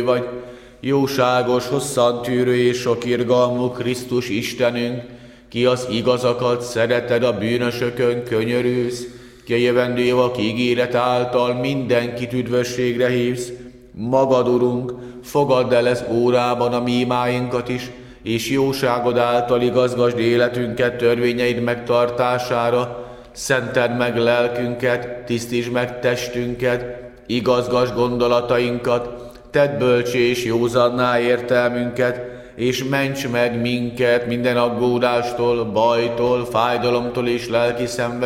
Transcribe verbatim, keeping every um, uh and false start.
vagy, jóságos, hosszantűrő és sok irgalmú Krisztus Istenünk, ki az igazakat szereted, a bűnösökön könyörülsz, ki a jövendő javak ígéret által mindenkit üdvösségre hívsz. Magad, Urunk, fogadd el ez órában a mi imáinkat is, és jóságod által igazgasd életünket törvényeid megtartására. Szenteld meg lelkünket, tisztítsd meg testünket, igazgasd gondolatainkat, tedd bölcsé és józanná értelmünket, és ments meg minket minden aggódástól, bajtól, fájdalomtól és lelki szenvedéstől,